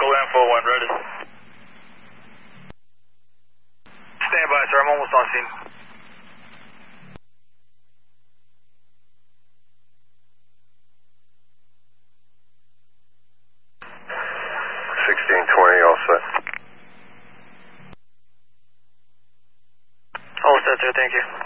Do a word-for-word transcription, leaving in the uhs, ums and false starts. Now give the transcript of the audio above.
Echo Land four one, ready. Stand by, sir. I'm almost on scene. sixteen twenty, all set. All set, sir. Thank you.